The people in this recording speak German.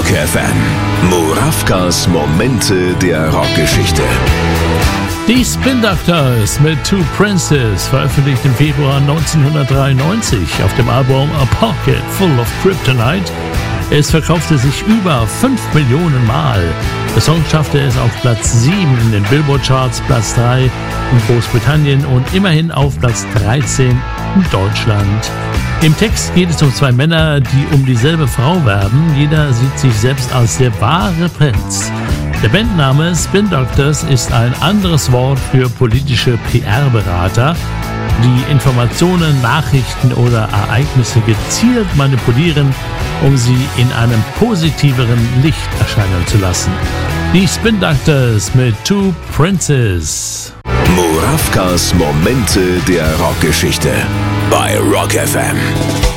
Rock FM. Murawkas Momente der Rockgeschichte. Die Spin Doctors mit Two Princes, veröffentlicht im Februar 1993 auf dem Album A Pocket Full of Kryptonite. Es verkaufte sich über 5 Millionen Mal. Der Song schaffte es auf Platz 7 in den Billboard-Charts, Platz 3 in Großbritannien und immerhin auf Platz 13 in Deutschland. Im Text geht es um 2 Männer, die um dieselbe Frau werben. Jeder sieht sich selbst als der wahre Prinz. Der Bandname Spin Doctors ist ein anderes Wort für politische PR-Berater, die Informationen, Nachrichten oder Ereignisse gezielt manipulieren, um sie in einem positiveren Licht erscheinen zu lassen. Die Spin Doctors mit Two Princes. Murawkas Momente der Rockgeschichte bei Rock FM.